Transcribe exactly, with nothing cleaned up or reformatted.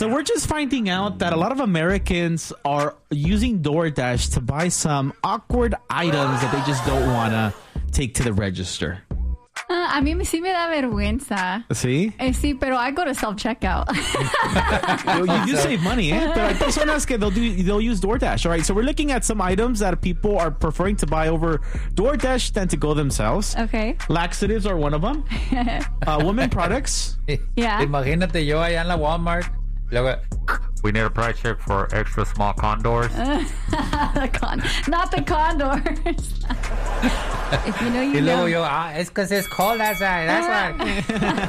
So we're just finding out that a lot of Americans are using DoorDash to buy some awkward items that they just don't want to take to the register. Uh, a mí sí me da vergüenza. ¿Sí? Eh, sí, pero I go to self-checkout. you, you do save money, eh? Pero hay personas que they'll, do, they'll use DoorDash. All right, so we're looking at some items that people are preferring to buy over DoorDash than to go themselves. Okay. Laxatives are one of them. Uh, women products. Yeah. Imagínate yo allá en la Walmart. Luego, we need a price check for extra small condors. the con- not the condors. If you know, you y luego know. yo, ah, es que it's cold outside. That's why.